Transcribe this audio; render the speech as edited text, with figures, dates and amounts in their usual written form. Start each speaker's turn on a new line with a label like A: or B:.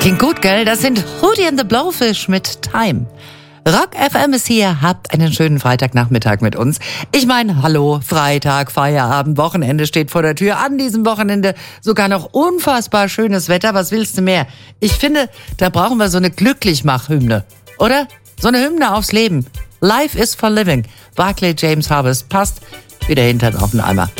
A: Klingt gut, gell? Das sind Hootie and the Blowfish mit Time. Rock FM ist hier, habt einen schönen Freitagnachmittag mit uns. Ich meine, hallo, Freitag, Feierabend, Wochenende steht vor der Tür. An diesem Wochenende sogar noch unfassbar schönes Wetter. Was willst du mehr? Ich finde, da brauchen wir so eine Glücklichmach-Hymne, oder? So eine Hymne aufs Leben. Life is for living. Barclay James Harvest passt wie der Hintern auf den Eimer.